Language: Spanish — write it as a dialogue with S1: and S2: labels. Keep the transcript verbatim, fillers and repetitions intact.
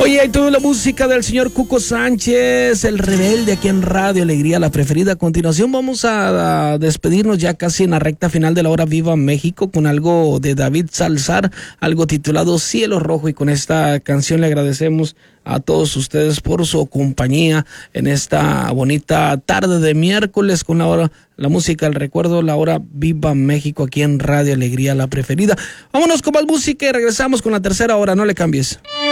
S1: Oye, ahí tuve la música del señor Cuco Sánchez, El Rebelde, aquí en Radio Alegría, la preferida. A continuación vamos a, a despedirnos ya casi en la recta final de la hora. Viva México, con algo de David Salzar, algo titulado Cielo Rojo, y con esta canción le agradecemos a todos ustedes por su compañía en esta bonita tarde de miércoles con la hora, la música, el recuerdo, la hora Viva México aquí en Radio Alegría, la preferida. Vámonos con más música y regresamos con la tercera hora, no le cambies.